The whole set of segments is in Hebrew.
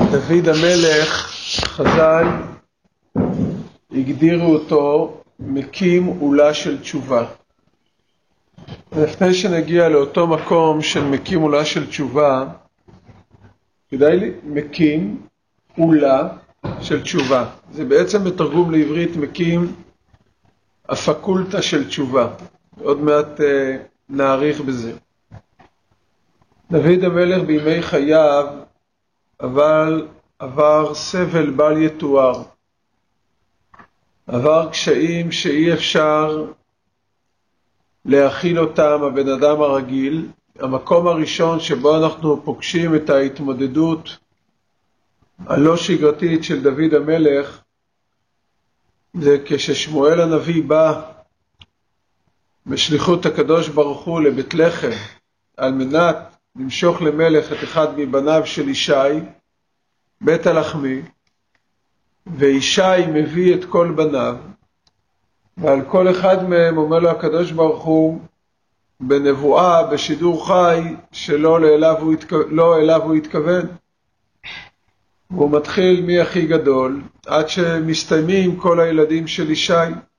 דוד המלך, חז"ל הגדירו אותו מקים עולה של תשובה. לפני שנגיע לאותו מקום של מקים עולה של תשובה, כדאי לי מקים עולה של תשובה. זה בעצם בתרגום לעברית מקים הפקולטה של תשובה. עוד מעט נעריך בזה. דוד המלך בימי חייו עבר סבל בל יתואר. עבר קשיים שאי אפשר להכיל אותם הבן אדם הרגיל. המקום הראשון שבו אנחנו פוגשים את ההתמודדות הלא שגרתית של דוד המלך זה כששמואל הנביא בא בשליחות הקדוש ברוך הוא לבית לחם על מנת למשוך למלך את אחד מבניו של ישי, בית הלחמי, וישי מביא את כל בניו, ועל כל אחד מהם אומר לו הקדוש ברוך הוא בנבואה, בשידור חי, שלא אליו הוא התכוון. והוא מתחיל מי הכי גדול, עד שמסתיימים כל הילדים של ישי.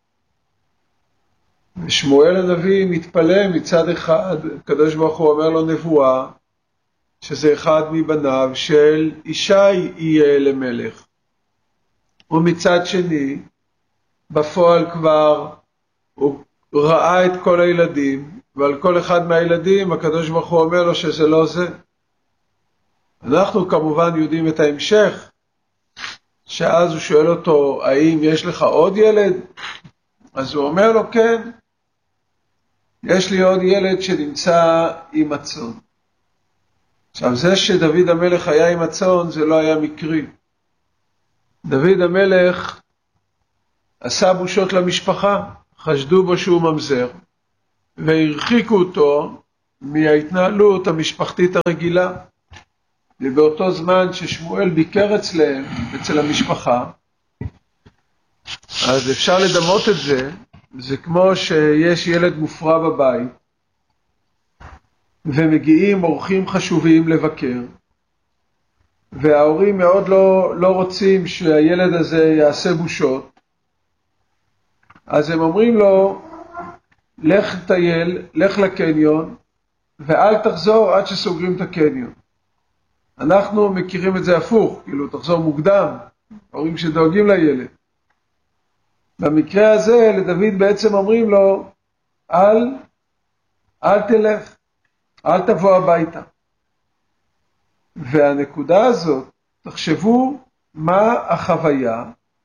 ושמואל הנביא מתפלא מצד אחד, הקדוש ברוך הוא אומר לו נבואה, שזה אחד מבניו של ישי יהיה למלך. ומצד שני, בפועל כבר הוא ראה את כל הילדים, ועל כל אחד מהילדים הקדוש ברוך הוא אומר לו שזה לא זה. אנחנו כמובן יודעים את ההמשך, שאז הוא שואל אותו, האם יש לך עוד ילד? אז הוא אומר לו, כן, יש לי עוד ילד שנמצא עם הצאן. עכשיו זה שדוד המלך היה עם הצאן זה לא היה מקרי. דוד המלך עשה בושות למשפחה, חשדו בו שהוא ממזר, והרחיקו אותו מההתנהלות המשפחתית הרגילה. ובאותו זמן ששמואל ביקר אצלם, אצל המשפחה, אז אפשר לדמות את זה, זה כמו שיש ילד מופרע בבית, ומגיעים אורחים חשובים לבקר, וההורים מאוד לא רוצים שהילד הזה יעשה בושות, אז הם אומרים לו, לך טייל, לך לקניון, ואל תחזור עד שסוגרים את הקניון. אנחנו מכירים את זה הפוך, כאילו תחזור מוקדם, ההורים שדואגים לילד. במקרה הזה לדוד בעצם אומרים לו, אל תלך, אל תבוא הביתה. והנקודה הזאת, תחשבו מה החוויה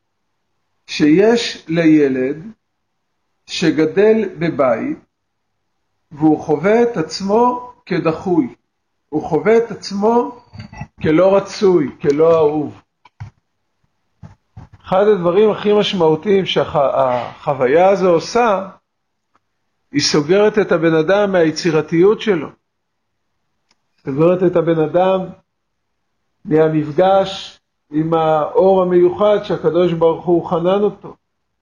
שיש לילד שגדל בבית, והוא חווה את עצמו כדחוי. הוא חווה את עצמו כלא רצוי, כלא אהוב. אחד הדברים הכי משמעותיים שהחוויה הזו עושה, היא סוגרת את הבן אדם מהיצירתיות שלו. סוגרת את הבן אדם מהמפגש עם האור המיוחד שהקדוש ברוך הוא חנן אותו.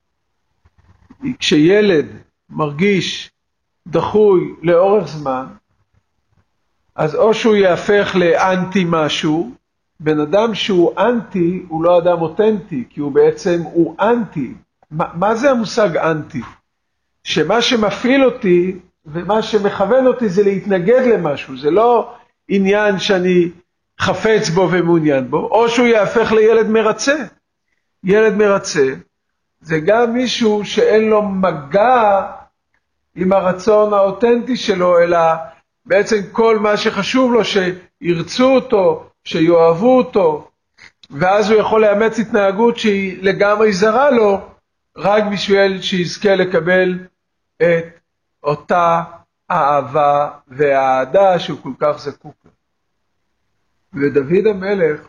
כשילד מרגיש דחוי לאורך זמן, אז או שהוא יהפך לאנטי משהו, בן אדם שהוא אנטי הוא לא אדם אותנטי, כי הוא בעצם הוא אנטי. מה זה המושג אנטי? שמה שמפעיל אותי ומה שמכוון אותי זה להתנגד למשהו, זה לא עניין שאני חפץ בו ומעוניין בו, או שהוא יהפך לילד מרצה. ילד מרצה זה גם מישהו שאין לו מגע עם הרצון האותנטי שלו, אלא בעצם כל מה שחשוב לו שירצו אותו, שיואהבו אותו, ואז הוא יכול לאמץ התנהגות שהיא לגמרי זרה לו, רק בשביל שיזכה לקבל את אותה האהבה והאהדה שהוא כל כך זקוק לה. ודוד המלך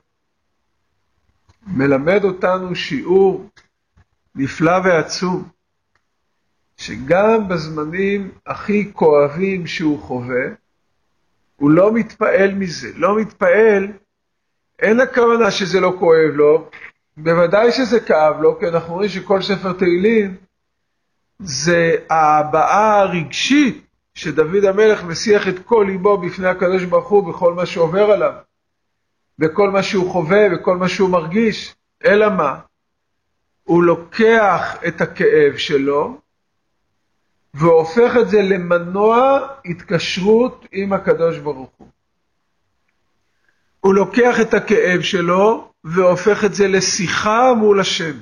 מלמד אותנו שיעור נפלא ועצום, שגם בזמנים הכי כואבים שהוא חווה, הוא לא מתפעל מזה. לא מתפעל, אין הכוונה שזה לא כואב לו, בוודאי שזה כאב לו, כי אנחנו רואים שכל ספר תהילים זה ההבעה הרגשית שדוד המלך משיח את כל ליבו בפני הקדוש ברוך הוא בכל מה שעובר עליו. בכל מה שהוא חווה, בכל מה שהוא מרגיש, אלא מה? הוא לוקח את הכאב שלו, והופך את זה למנוע התקשרות עם הקדוש ברוך הוא. הוא לוקח את הכאב שלו, והופך את זה לשיחה מול השם.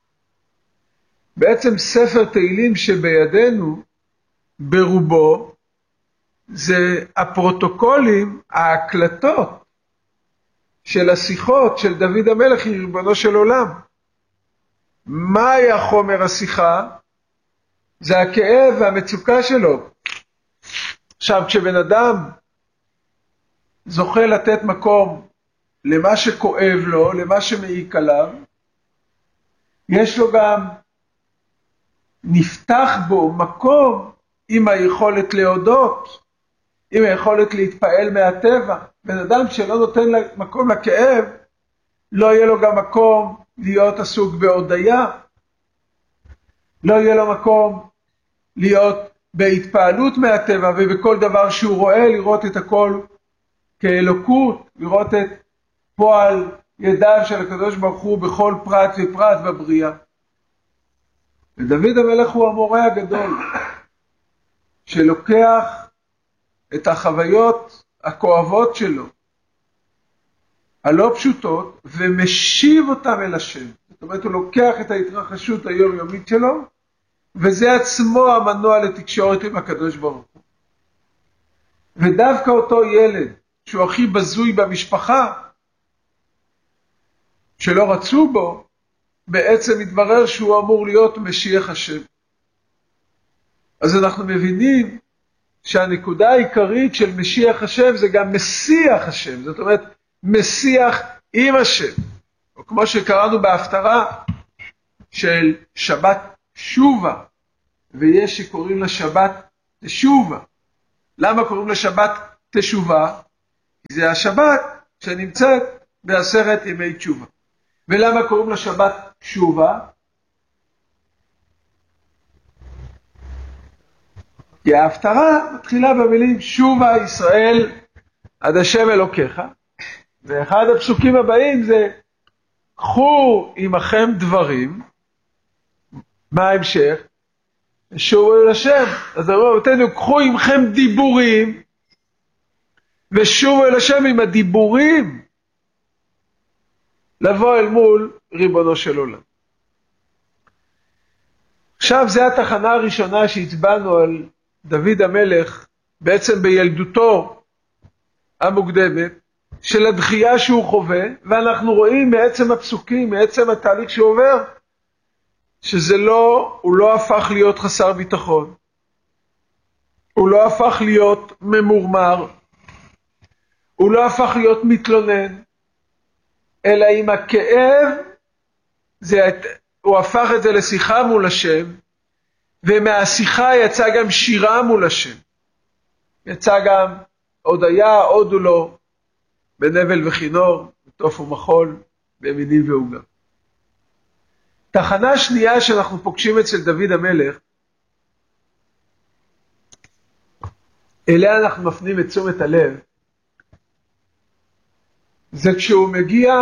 בעצם ספר תהילים שבידינו, ברובו, זה הפרוטוקולים, ההקלטות של השיחות של דוד המלך עם ריבונו של עולם. מה היה חומר השיחה? זה הכאב והמצוקה שלו. עכשיו, כשבן אדם זוכה לתת מקום למה שכואב לו, למה שמעיק עליו, יש לו גם, נפתח בו מקום עם היכולת להודות, עם היכולת להתפעל מהטבע. בן אדם שלא נותן מקום לכאב, לא יהיה לו גם מקום להיות עסוק בהודיה, לא יהיה לו מקום להיות בהתפעלות מהטבע, ובכל דבר שהוא רואה, לראות את הכל כאלוקות, לראות את פועל ידיו של הקדוש ברוך הוא בכל פרט ופרט בבריאה. ודוד המלך הוא המורה הגדול, שלוקח את החוויות הכואבות שלו, הלא פשוטות, ומשיב אותם אל השם. זאת אומרת, הוא לוקח את ההתרחשות היומיומית שלו, וזה עצמו המנוע לתקשורת עם הקדוש ברוך הוא. ודווקא אותו ילד, שהוא הכי בזוי במשפחה, שלא רצו בו, בעצם מתברר שהוא אמור להיות משיח השם. אז אנחנו מבינים שהנקודה העיקרית של משיח השם זה גם משיח השם. זאת אומרת, משיח עם השם. או כמו שקראנו בהפטרה של שבת שובה, ויש שקוראים לה שבת תשובה. למה קוראים לה שבת תשובה? כי זה השבת שנמצאת בעשרת ימי תשובה. ולמה קוראים לה שבת שובה? כי ההפטרה מתחילה במילים שובה ישראל עד השם אלוקיך, ואחד הפסוקים הבאים זה קחו עמכם דברים. מה ההמשך? שובו אל השם. אז רבותינו, קחו עמכם דיבורים ושובו אל השם עם הדיבורים, לבוא אל מול ריבונו של עולם. עכשיו זה התחנה הראשונה שהצבענו על דוד המלך, בעצם בילדותו המוקדמת, של הדחייה שהוא חווה, ואנחנו רואים מעצם הפסוקים, מעצם התהליך שהוא עובר, שזה לא, הוא לא הפך להיות חסר ביטחון, הוא לא הפך להיות ממורמר, הוא לא הפך להיות מתלונן, אלא עם הכאב, הוא הפך את זה לשיחה מול השם, ומהשיחה יצא גם שירה מול השם. יצא גם הודיה, הודו לו, בנבל וכינור, בטוף ומחול, במינים ועוגה. תחנה שנייה שאנחנו פוגשים אצל דוד המלך, אליה אנחנו מפנים את תשומת הלב, זה כשהוא מגיע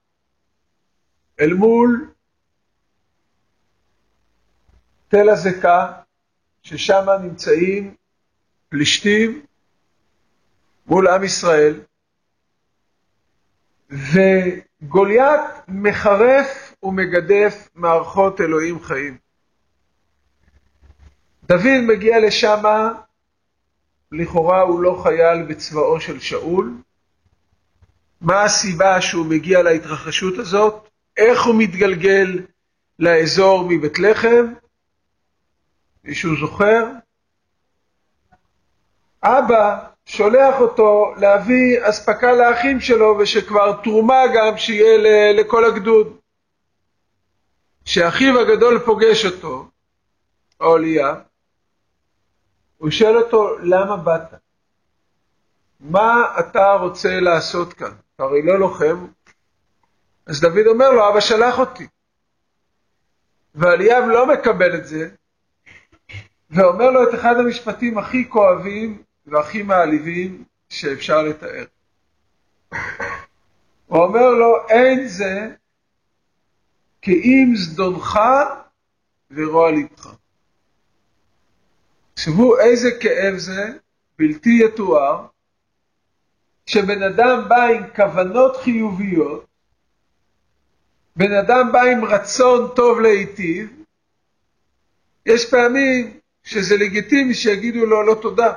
אל מול תל הזקה, ששם נמצאים פלישתים מול עם ישראל, וגוליית מחרף ומגדף מערכות אלוהים חיים. דוד מגיע לשם, לכאורה הוא לא חייל בצבאו של שאול. מה הסיבה שהוא מגיע להתרחשות הזאת? איך הוא מתגלגל לאזור מבית לחם? מישהו זוכר? אבא שולח אותו להביא אספקה לאחים שלו, ושכבר תרומה גם שיהיה לכל הגדוד. שאחיו הגדול פוגש אותו, אוליה, הוא שואל אותו, למה באת? מה אתה רוצה לעשות כאן? הרי לא לוחם. אז דוד אומר לו, אבא שלח אותי. ואליאב לא מקבל את זה, ואומר לו את אחד המשפטים הכי כואבים והכי מעליבים שאפשר לתאר. הוא אומר לו, אין זה כי אם זדונך ורוע לבך. תחשבו איזה כאב זה, בלתי יתואר, שבן אדם בא עם כוונות חיוביות, בן אדם בא עם רצון טוב להיטיב, יש פעמים שזה לגיטימי שיגידו לו לא תודה.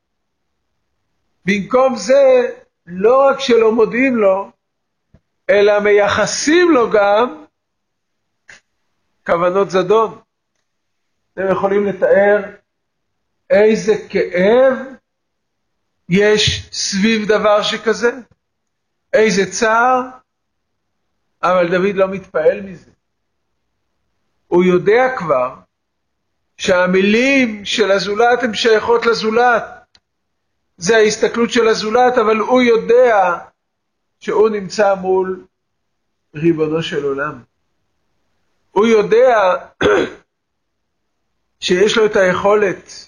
במקום זה, לא רק שלא מודיעים לו, אלא מייחסים לו גם כוונות זדון. אתם יכולים לתאר איזה כאב יש סביב דבר שכזה? איזה צער? אבל דוד לא מתפעל מזה. הוא יודע כבר שהמילים של הזולת הן שייכות לזולת. זה ההסתכלות של הזולת, אבל הוא יודע שהוא נמצא מול ריבונו של עולם. הוא יודע שיש לו את היכולת.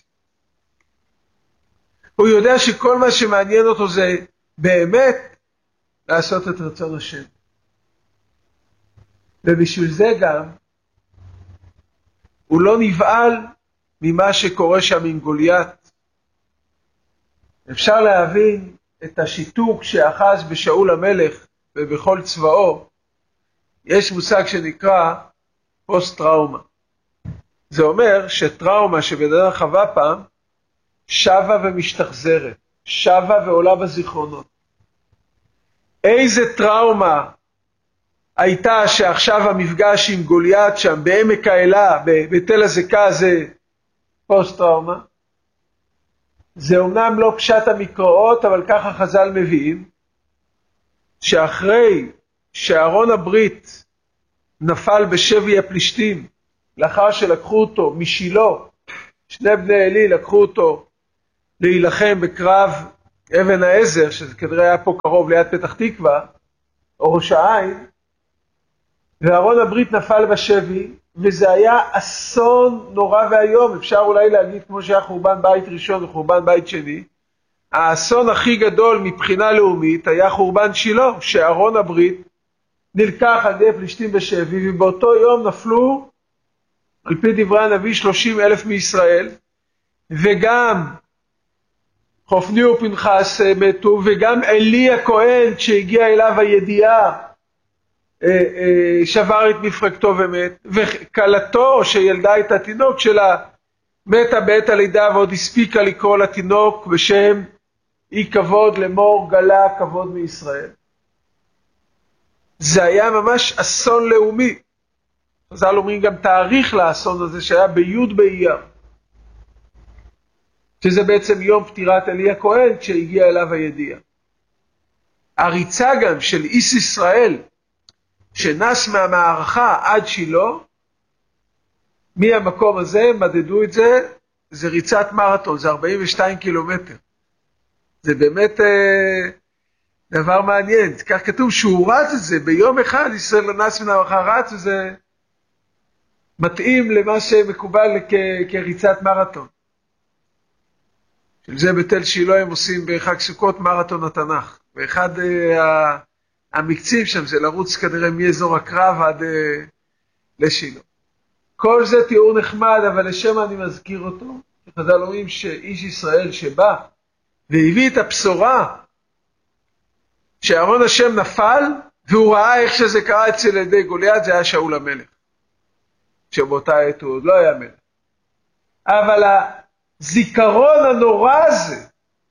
הוא יודע שכל מה שמעניין אותו זה באמת לעשות את רצון השם. ובשביל זה גם הוא לא נבעל ממה שקורה שם עם גוליית. אפשר להבין את השיתוק שאחז בשאול המלך ובכל צבאו. יש מושג שנקרא פוסט-טראומה. זה אומר שטראומה שבן אדם חווה פעם, שווה ומשתחזרת, שווה ועולה בזיכרונות. איזה טראומה הייתה שעכשיו המפגש עם גוליית שם בעמק האלה, בתל הזקה, זה פוסט-טראומה? זה אומנם לא פשט המקראות, אבל ככה חז"ל מביאים, שאחרי שארון הברית נפל בשבי הפלישתים, לאחר שלקחו אותו משילה, שני בני אלי לקחו אותו להילחם בקרב אבן העזר, שזה כנראה היה פה קרוב ליד פתח תקווה, או ראש העין, וארון הברית נפל בשבי, וזה היה אסון נורא והיום. אפשר אולי להגיד כמו שהיה חורבן בית ראשון וחורבן בית שני, האסון הכי גדול מבחינה לאומית היה חורבן שילה, שארון הברית נלקח על ידי פלישתים בשבי, ובאותו יום נפלו, על פי דברי הנביא, 30,000 מישראל, וגם חופני ופנחס מתו, וגם אלי הכהן, כשהגיע אליו הידיעה, שבר את מפרקתו ומת, וקלתו שילדה את התינוק שלה, מתה בעת הלידה, ועוד הספיקה לקרוא לתינוק בשם אי כבוד לאמור גלה כבוד מישראל. זה היה ממש אסון לאומי. חז"ל אומרים גם תאריך לאסון הזה שהיה בי' באייר, שזה בעצם יום פטירת אלי הכהן כשהגיע אליו הידיעה. הריצה גם של איס ישראל שנס מהמערכה עד שילה, מהמקום הזה מדדו את זה, זה ריצת מרתון, זה 42 קילומטר. זה באמת דבר מעניין. כך כתוב שהוא רץ את זה ביום אחד, ישראל נס מהמערכה רץ, וזה מתאים למה שמקובל כריצת מרתון. של זה בתל שילה הם עושים בחג סוכות מרתון התנ"ך. ואחד המקצים שם זה לרוץ כנראה מאזור הקרב עד לשילה. כל זה תיאור נחמד, אבל לשם אני מזכיר אותו. חז"ל אומרים שאיש ישראל שבא והביא את הבשורה שארון השם נפל, והוא ראה איך שזה קרה אצל ידי גוליית, זה היה שאול המלך. שבאותה עת הוא עוד לא היה מלך. אבל הזיכרון הנורא הזה,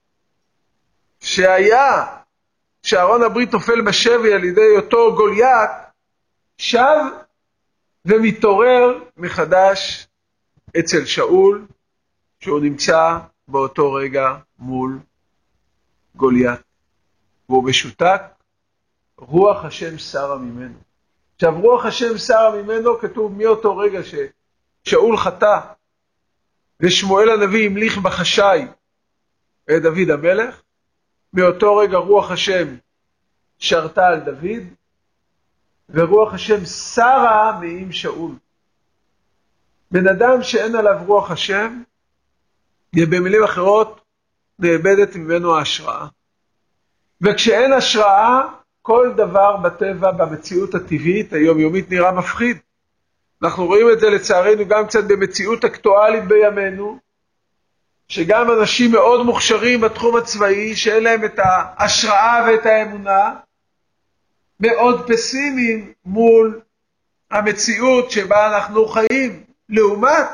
שהיה, שארון הברית נופל בשבי על ידי אותו גוליית, שב ומתעורר מחדש אצל שאול, שהוא נמצא באותו רגע מול גוליית. והוא משותק, רוח השם שרה ממנו. עכשיו, רוח השם שרה ממנו כתוב מאותו רגע ששאול חטא, ושמואל הנביא המליך בחשאי את דוד המלך, מאותו רגע רוח השם שרתה על דוד, ורוח השם שרה מעם שאול. בן אדם שאין עליו רוח השם, במילים אחרות, נאבדת ממנו ההשראה. וכשאין השראה, כל דבר בטבע, במציאות הטבעית, היומיומית, נראה מפחיד. אנחנו רואים את זה לצערנו גם קצת במציאות אקטואלית בימינו, שגם אנשים מאוד מוכשרים בתחום הצבאי, שאין להם את ההשראה ואת האמונה, מאוד פסימיים מול המציאות שבה אנחנו חיים, לעומת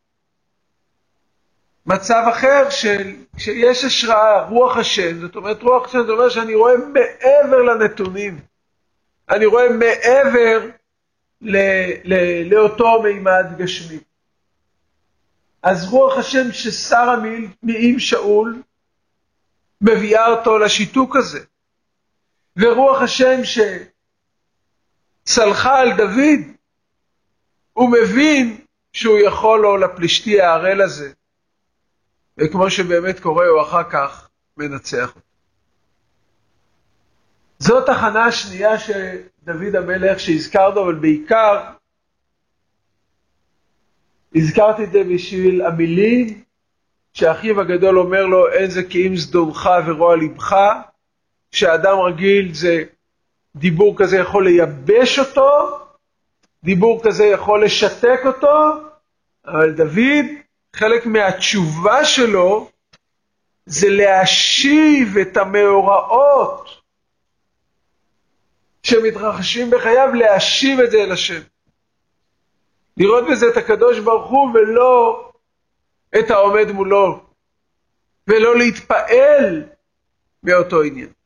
מצב אחר שיש השראה, רוח השם. זאת אומרת, רוח השם זאת אומרת שאני רואה מעבר לנתונים, אני רואה מעבר לאותו מימד גשמי. אז רוח השם ששרה מעם שאול מביאה אותו לשיתוק הזה, ורוח השם שצלחה על דוד, הוא מבין שהוא יכול לו לפלישתי הערל הזה, וכמו שבאמת קורה הוא אחר כך מנצח אותו. זאת תחנה השנייה שדוד המלך שהזכרנו, אבל בעיקר הזכרתי את זה בשביל המילים שאחיו הגדול אומר לו, אין זה כי אם זדונך ורוע לבך, שאדם רגיל זה דיבור כזה יכול לייבש אותו, דיבור כזה יכול לשתק אותו, אבל דוד, חלק מהתשובה שלו זה להשיב את המאורעות שמתרחשים בחייו, להשיב את זה אל השם. לראות בזה את הקדוש ברוך הוא ולא את העומד מולו, ולא להתפעל מאותו עניין.